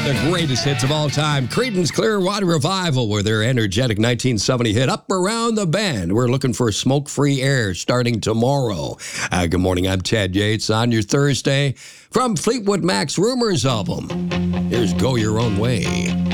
the greatest hits of all time. Creedence Clearwater Revival with their energetic 1970 hit Up Around the Bend. We're looking for smoke-free air starting tomorrow. Good morning, I'm Ted Yates on your Thursday from Fleetwood Mac's Rumors album. Here's Go Your Own Way.